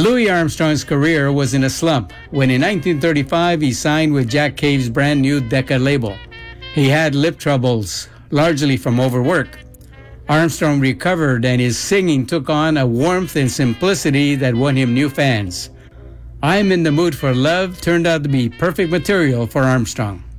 Louis Armstrong's career was in a slump when in 1935 he signed with Jack Cave's brand new Decca label. He had lip troubles, largely from overwork. Armstrong recovered and his singing took on a warmth and simplicity that won him new fans. I'm in the Mood for Love turned out to be perfect material for Armstrong.